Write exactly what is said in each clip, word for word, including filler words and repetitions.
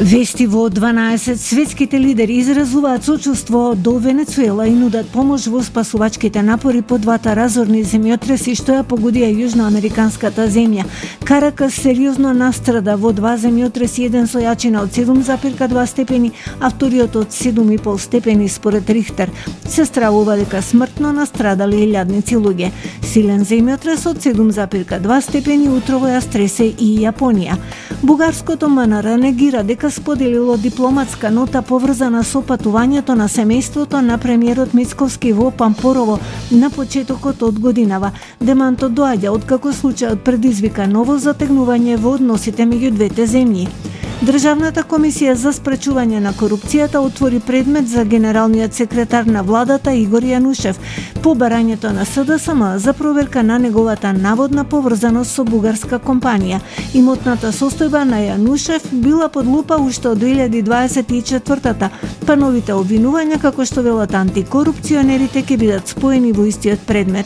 Вести во дванаесет светските лидери изразуваат сочувство до Венецуела и нудат помош во спасувачките напори по двата разорни земјотреси што ја погодија јужноамериканската земја. Каракас сериозно настрада во два земјотреси, еден со јачина од седум запирка два степени, а вториот од седум и пол степени според Рихтер. Се стравува дека смртно настрадали илјадници луѓе. Силен земјотрес од седум запирка два степени утрово ја стресе и Јапонија. Бугарското МНР негира дека споделило дипломатска нота поврзана со патувањето на семејството на премиерот Мицковски во Пампорово на почетокот од годинава. Демантот доаѓа откако случајот предизвика ново затегнување во односите меѓу двете земји. Државната комисија за спречување на корупцијата отвори предмет за генералниот секретар на владата Игор Јанушев по барањето на СДСМ за проверка на неговата наводна поврзаност со бугарска компанија. Имотната состојба на Јанушев била под лупа уште од две илјади дваесет и четвртата, па новите обвинувања, како што велат антикорупционерите, ќе бидат споени во истиот предмет.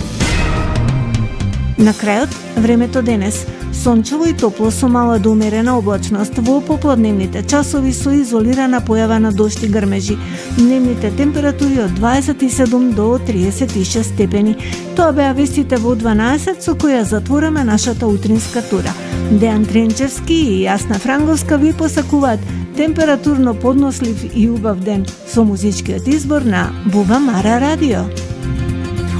На крајот, времето денес. Сончево и топло со мала до умерена облачност. Во попладневните часови со изолирана појава на дожд и грмежи. Дневните температури од дваесет и седум до триесет и шест степени. Тоа беа вестите во дванаесет со која затвораме нашата утринска тура. Дејан Тренчевски и Јасна Франговска ви посакуваат температурно поднослив и убав ден со музичкиот избор на Буба Мара Радио.